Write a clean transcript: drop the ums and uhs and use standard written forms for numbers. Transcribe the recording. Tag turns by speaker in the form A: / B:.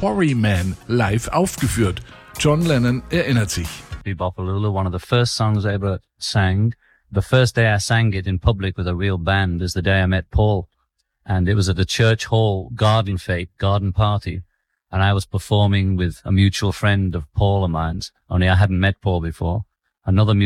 A: Quarrymen live aufgeführt. John Lennon erinnert sich.
B: Bebop a Lula, one of the first songs I ever sang. The first day I sang it in public with a real band is the day I met Paul. And it was at a church hall garden fete, garden party. And I was performing with a mutual friend of Paul of mine's, only I hadn't met Paul before. Another